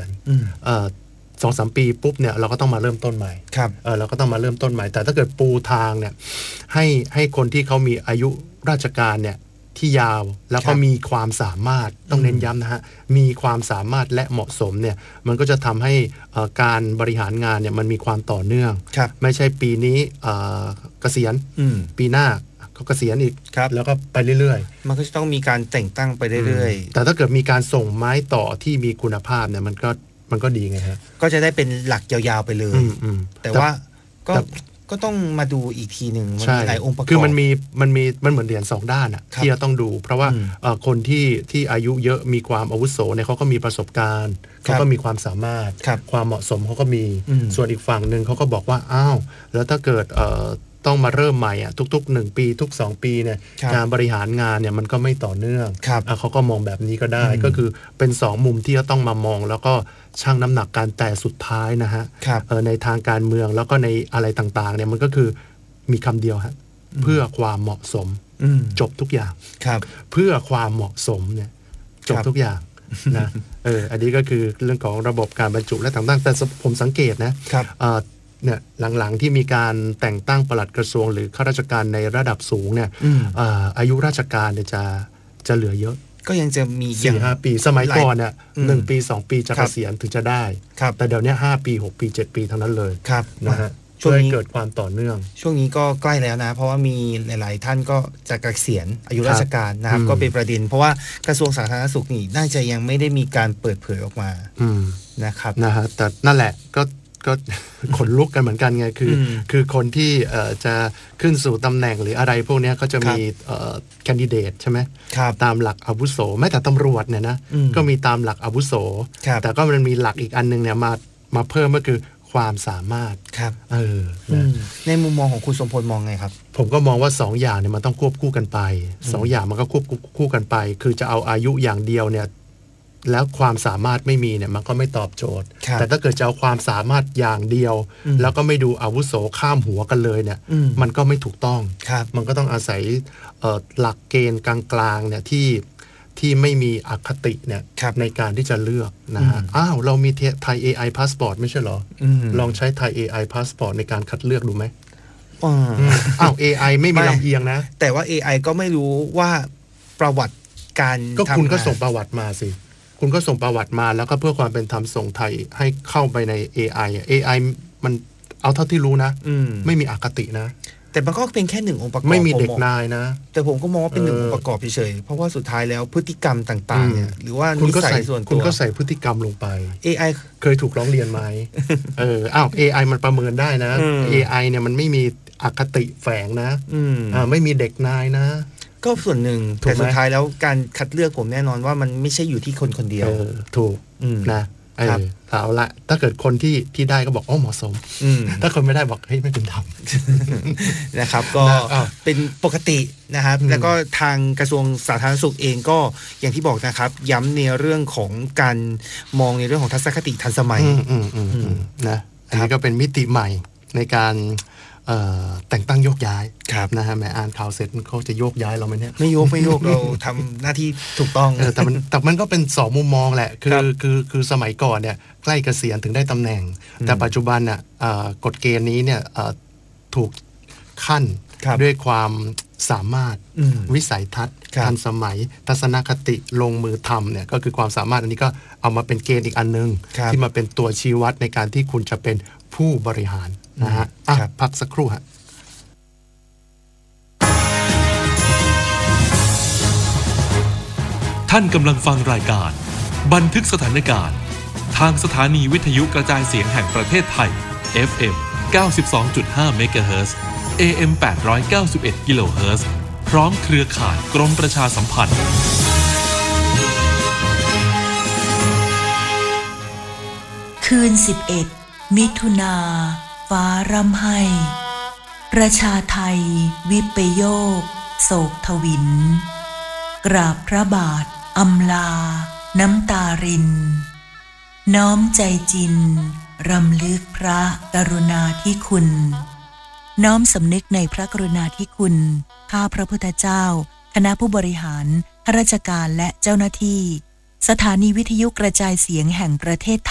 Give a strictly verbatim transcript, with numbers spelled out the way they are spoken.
ยณสองสามปีปุ๊บเนี่ยเราก็ต้องมาเริ่มต้นใหม่เออเราก็ต้องมาเริ่มต้นใหม่แต่ถ้าเกิดปูทางเนี่ยให้ให้คนที่เขามีอายุราชการเนี่ยที่ยาวแล้วก็มีความสามารถต้องเน้นย้ำนะฮะมีความสามารถและเหมาะสมเนี่ยมันก็จะทำให้การบริหารงานเนี่ยมันมีความต่อเนื่องไม่ใช่ปีนี้เกษียณปีหน้าก็เกษียณอีกแล้วก็ไปเรื่อยๆมันก็จะต้องมีการแต่งตั้งไปเรื่อยๆแต่ถ้าเกิดมีการส่งไม้ต่อที่มีคุณภาพเนี่ยมันก็มันก็ดีไงฮะก็จะได้เป็นหลักยาวๆไปเลยแต่ว่าก็ก็ต้องมาดูอีกทีหนึ่งมันมีหลายองค์ประกอบคือมันมีมันมีมันเหมือนเหรียญสองด้านอะที่เราต้องดูเพราะว่าคนที่ที่อายุเยอะมีความอาวุโสเนี่ยเขาก็มีประสบการณ์เขาก็มีความสามารถความเหมาะสมเขาก็มีส่วนอีกฝั่งหนึ่งเขาก็บอกว่าอ้าวแล้วถ้าเกิดต้องมาเริ่มใหม่อ่ะทุกๆหนึ่งปีทุกสองปีเนี่ยการบริหารงานเนี่ยมันก็ไม่ต่อเนื่องเขาก็มองแบบนี้ก็ได้ก็คือเป็นสองมุมที่จะต้องมามองแล้วก็ชั่งน้ำหนักการแต่สุดท้ายนะฮะในทางการเมืองแล้วก็ในอะไรต่างๆเนี่ยมันก็คือมีคำเดียวฮะเพื่อความเหมาะสมจบทุกอย่างเพื่อความเหมาะสมเนี่ยจบทุกอย่างนะเอออันนี้ก็คือเรื่องของระบบการบรรจุและต่างๆแต่ผมสังเกตนะเนี่ยหลังๆที่มีการแต่งตั้งปลัดกระทรวงหรือข้าราชการในระดับสูงเนี่ย อ, อายุราชการเนี่ยจะจะเหลือเยอะก็ยังจะมีสี่ห้าปีสมัยก่อนเนี่ยหนึ่งปีสองปีจะเกษียณถึงจะได้แต่เดี๋ยวนี้ห้าปีหกปีเจ็ดปีทั้งนั้นเลยนะฮะช่วยเกิดความต่อเนื่องช่วงนี้ก็ใกล้แล้วนะเพราะว่ามีหลายๆท่านก็จะเกษียณอายุราชการนะครับก็เป็นประเด็นเพราะว่ากระทรวงสาธารณสุขนี่น่าจะยังไม่ได้มีการเปิดเผยออกมานะครับนะฮะแต่นั่นแหละก็ก็ขนลุกกันเหมือนกันไงคือคือคนที่จะขึ้นสู่ตำแหน่งหรืออะไรพวกนี้ก็จะมีแคนดิเดตใช่ไหมตามหลักอาวุโสแม้แต่ตำรวจเนี่ยนะก็มีตามหลักอาวุโสแต่ก็มันมีหลักอีกอันนึงเนี่ยมามาเพิ่มก็คือความสามารถครับเออในมุมมองของคุณสมพลมองไงครับผมก็มองว่าสองอย่างเนี่ยมันต้องควบคู่กันไปสองอย่างมันก็ควบคู่กันไปคือจะเอาอายุอย่างเดียวเนี่ยแล้วความสามารถไม่มีเนี่ยมันก็ไม่ตอบโจทย์แต่ถ้าเกิดจะเอาความสามารถอย่างเดียวแล้วก็ไม่ดูอาวุโสข้ามหัวกันเลยเนี่ยมันก็ไม่ถูกต้องมันก็ต้องอาศัยหลักเกณฑ์กลางๆเนี่ยที่ที่ไม่มีอคติเนี่ยในการที่จะเลือกนะฮะอ้าวเรามีไทย เอ ไอ Passport ไม่ใช่เหรอลองใช้ไทย เอ ไอ Passport ในการคัดเลือกดูไหมอ้าว เอ ไอ ไม่มีลำเอียงนะแต่ว่า เอ ไอ ก็ไม่รู้ว่าประวัติการก็คุณก็ส่งประวัติมาสิคุณก็ส่งประวัติมาแล้วก็เพื่อความเป็นธรรมส่งไทยให้เข้าไปใน เอ ไอ เอ ไอ มันเอาเท่าที่รู้นะไม่มีอคตินะแต่มันก็เป็นแค่หนึ่งองค์ประกอบไม่มีเด็กนายนะแต่ผมก็มองว่าเป็นหนึ่งองค์ประกอบเฉยๆเพราะว่าสุดท้ายแล้วพฤติกรรมต่างๆเนี่ยหรือว่านิสัยส่วนตัวคุณก็ใส่พฤติกรรมลงไปเอ ไอเคยถูกร้องเรียนไหมเอออ้าว เอ ไอ มันประเมินได้นะ เอ ไอ เนี่ยมันไม่มีอคติแฝงนะอ่าไม่มีเด็กนายนะก็ส่วนหนึ่งแต่สุดท้ายแล้วการคัดเลือกผมแน่นอนว่ามันไม่ใช่อยู่ที่คนคนเดียวถูกนะเออเอาละถ้าเกิดคนที่ที่ได้ก็บอกอ๋อเหมาะสมถ้าคนไม่ได้บอกเฮ้ยไม่เป็นธรรมนะครับก็เป็นปกตินะครับแล้วก็ทางกระทรวงสาธารณสุขเองก็อย่างที่บอกนะครับย้ำในเรื่องของการมองในเรื่องของทัศนคติทันสมัยนะอันนี้ก็เป็นมิติใหม่ในการแต่งตั้งโยกย้ายนะฮะแม่อ่านข่าวเสร็จเขาจะโยกย้ายเราไหมเนี่ยไม่โยกไม่โยกเราทำหน้าที่ถูกต้องแต่มันแต่มันก็เป็นสองมุมมองแหละคือคือคือสมัยก่อนเนี่ยใกล้เกษียณถึงได้ตำแหน่งแต่ปัจจุบันน่ะกฎเกณฑ์นี้เนี่ยถูกขั้นด้วยความสามารถวิสัยทัศน์ทันสมัยทัศนคติลงมือทำเนี่ยก็คือความสามารถอันนี้ก็เอามาเป็นเกณฑ์อีกอันนึงที่มาเป็นตัวชี้วัดในการที่คุณจะเป็นผู้บริหารนะฮะพักสักครู่ฮะท่านกำลังฟังรายการบันทึกสถานการณ์ทางสถานีวิทยุกระจายเสียงแห่งประเทศไทย เอฟ เอ็ม เก้าสิบสองจุดห้า เมกะเฮิรตซ์ เอ เอ็ม แปดร้อยเก้าสิบเอ็ด กิโลเฮิรตซ์พร้อมเครือข่ายกรมประชาสัมพันธ์คืนสิบเอ็ดมิถุนาฟ้าร่ำไห้ประชาไทยวิปโยคโศกทวินกราบพระบาทอำลาน้ำตารินน้อมใจจินรำลึกพระกรุณาธิคุณน้อมสำนึกในพระกรุณาธิคุณข้าพระพุทธเจ้าคณะผู้บริหารข้าราชการและเจ้าหน้าที่สถานีวิทยุกระจายเสียงแห่งประเทศไทย